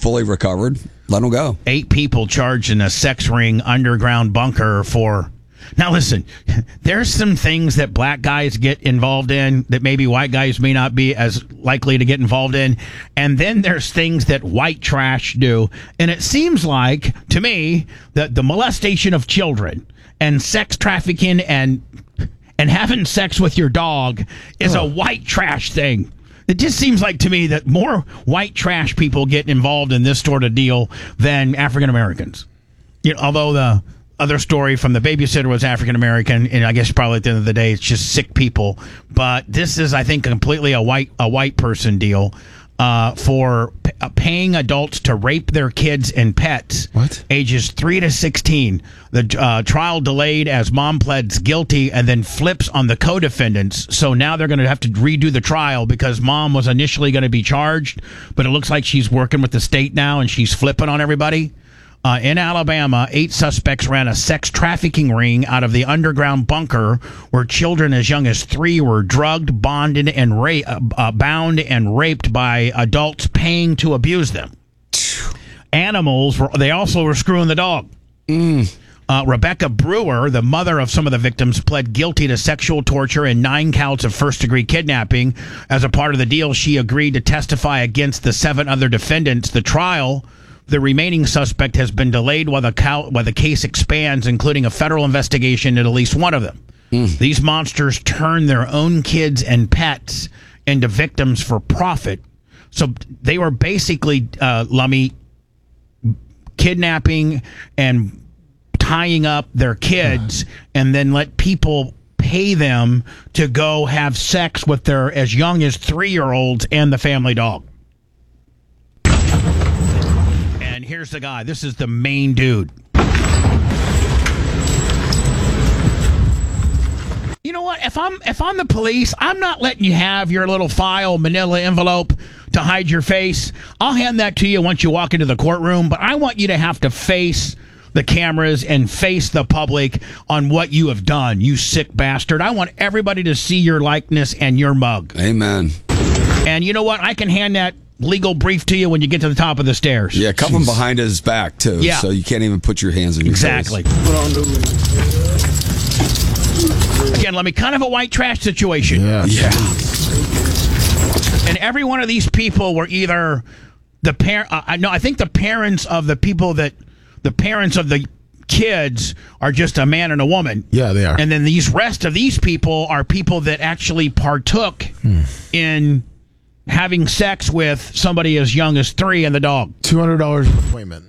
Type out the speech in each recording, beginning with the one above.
fully recovered. Let them go. 8 people charged in a sex ring underground bunker for... Now listen, there's some things that black guys get involved in that maybe white guys may not be as likely to get involved in. And then there's things that white trash do. And it seems like, to me, that the molestation of children and sex trafficking and having sex with your dog is a white trash thing. It just seems like to me that more white trash people get involved in this sort of deal than African Americans. Although the other story from the babysitter was African American, and I guess probably at the end of the day it's just sick people. But this is, I think, completely a white person deal for paying adults to rape their kids and pets, ages 3 to 16. The trial delayed as mom pleads guilty and then flips on the co-defendants. So now they're going to have to redo the trial because mom was initially going to be charged, but it looks like she's working with the state now and she's flipping on everybody. In Alabama, 8 suspects ran a sex trafficking ring out of the underground bunker where children as young as 3 were drugged, bonded, and bound and raped by adults paying to abuse them. Animals, they also were screwing the dog. Rebecca Brewer, the mother of some of the victims, pled guilty to sexual torture and 9 counts of first-degree kidnapping. As a part of the deal, she agreed to testify against the 7 other defendants. The trial... The remaining suspect has been delayed while the case expands, including a federal investigation into at least one of them. These monsters turn their own kids and pets into victims for profit. So they were basically, Lummy, kidnapping and tying up their kids and then let people pay them to go have sex with their as young as 3-year-olds and the family dog. And here's the guy. This is the main dude. You know what? If I'm the police, I'm not letting you have your little file manila envelope to hide your face. I'll hand that to you once you walk into the courtroom, but I want you to have to face the cameras and face the public on what you have done, you sick bastard. I want everybody to see your likeness and your mug. Amen. And you know what? I can hand that legal brief to you when you get to the top of the stairs. Yeah, cuff him behind his back, too. Yeah. So you can't even put your hands on your face. Again, let me kind of a white trash situation. Yeah. And every one of these people were either the parent. I think the parents of the people that the parents of the kids are just a man and a woman. Yeah, they are. And then these rest of these people are people that actually partook in having sex with somebody as young as 3 and the dog. $200 an appointment.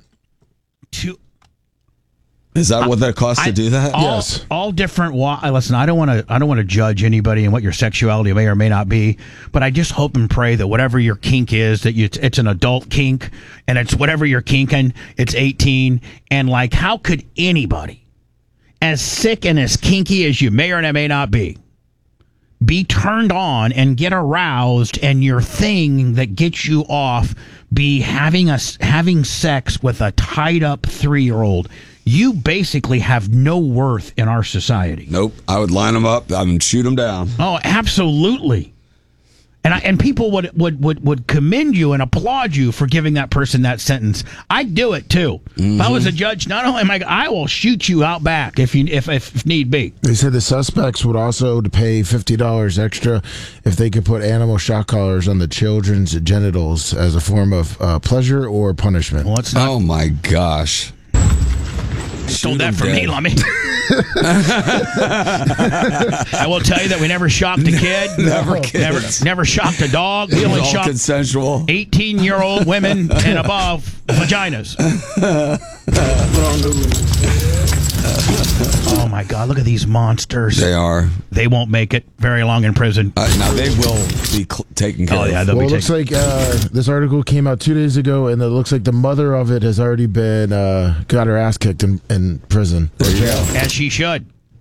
Is that what that costs to do that? Yes. All different. Listen, I don't want to judge anybody and what your sexuality may or may not be, but I just hope and pray that whatever your kink is, that it's an adult kink, and it's whatever you're kinking, it's 18, and like, how could anybody, as sick and as kinky as you may or may not be turned on and get aroused, and your thing that gets you off be having sex with a tied up 3-year-old? You basically have no worth in our society. Nope. I would line them up. I would shoot them down. Oh, absolutely. And people would commend you and applaud you for giving that person that sentence. I'd do it too. If I was a judge, not only I will shoot you out back if need be. They said the suspects would also pay $50 extra if they could put animal shock collars on the children's genitals as a form of pleasure or punishment. Well, it's not. Oh my gosh. Stole that from me, Lummy. I will tell you that we never shocked a kid. Never shocked a dog. We only shocked consensual 18-year-old women and above vaginas. Oh my God! Look at these monsters. They are. They won't make it very long in prison. Now they will be taken care of. Yeah, well, it looks like this article came out 2 days ago, and it looks like the mother of it has already been got her ass kicked in prison or jail. As she should.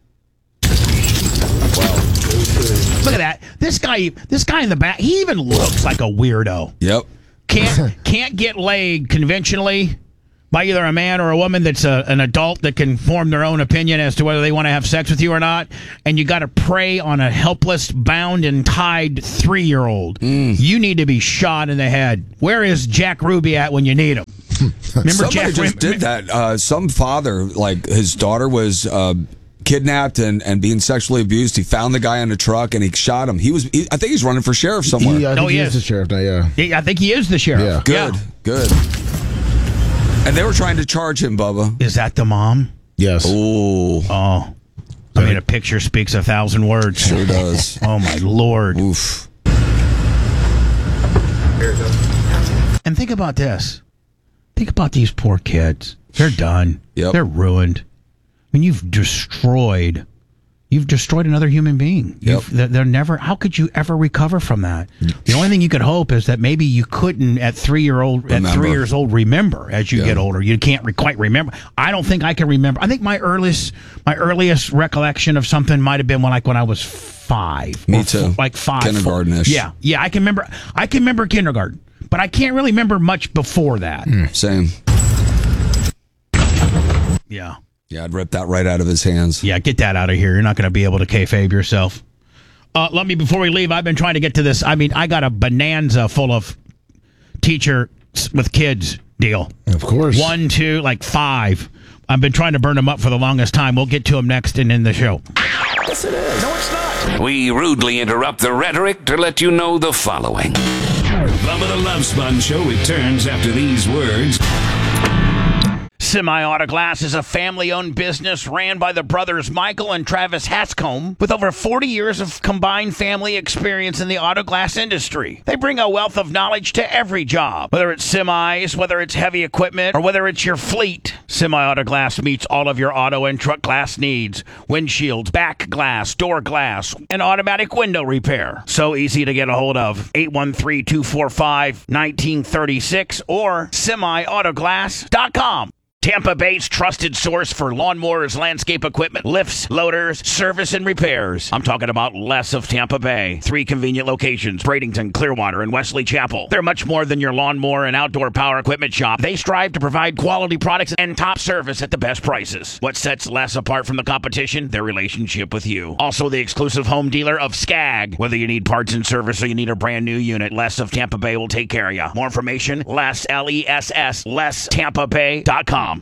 Wow. Look at that. This guy in the back, he even looks like a weirdo. Yep. Can't get laid conventionally by either a man or a woman that's an adult that can form their own opinion as to whether they want to have sex with you or not, and you got to prey on a helpless, bound and tied 3-year-old. You need to be shot in the head. Where is Jack Ruby at when you need him? Remember Somebody just did that. Some father, like his daughter was kidnapped and being sexually abused. He found the guy in a truck and he shot him. I think he's running for sheriff somewhere. I think he is the sheriff now, yeah. I think he is the sheriff. Yeah. Good. And they were trying to charge him, Bubba. Is that the mom? Yes. Oh. I mean, a picture speaks 1,000 words. Sure does. Oh, my Lord. Oof. And think about this. Think about these poor kids. They're done. Yep. They're ruined. I mean, you've destroyed another human being. Yep. They're never. How could you ever recover from that? The only thing you could hope is that maybe you couldn't at 3 years old remember as you get older. You can't quite remember. I don't think I can remember. I think my earliest recollection of something might have been when I was 5. Me too. Like 5. Kindergarten-ish. Yeah. I can remember kindergarten, but I can't really remember much before that. Same. Yeah. Yeah, I'd rip that right out of his hands. Yeah, get that out of here. You're not going to be able to kayfabe yourself. Before we leave, I've been trying to get to this. I mean, I got a bonanza full of teacher with kids deal. Of course. 1, 2, like 5. I've been trying to burn them up for the longest time. We'll get to them next and in the show. Yes, it is. No, it's not. We rudely interrupt the rhetoric to let you know the following. Bubba the Love Sponge Show returns after these words. Semi-Auto Glass is a family-owned business ran by the brothers Michael and Travis Hatscombe with over 40 years of combined family experience in the auto glass industry. They bring a wealth of knowledge to every job, whether it's semis, whether it's heavy equipment, or whether it's your fleet. Semi-Auto Glass meets all of your auto and truck glass needs. Windshields, back glass, door glass, and automatic window repair. So easy to get a hold of. 813-245-1936 or semiautoglass.com. Tampa Bay's trusted source for lawnmowers, landscape equipment, lifts, loaders, service, and repairs. I'm talking about Les of Tampa Bay. 3 convenient locations, Bradenton, Clearwater, and Wesley Chapel. They're much more than your lawnmower and outdoor power equipment shop. They strive to provide quality products and top service at the best prices. What sets Les apart from the competition? Their relationship with you. Also the exclusive home dealer of Skag. Whether you need parts and service or you need a brand new unit, Les of Tampa Bay will take care of you. More information, Les, LESS, LessTampaBay.com.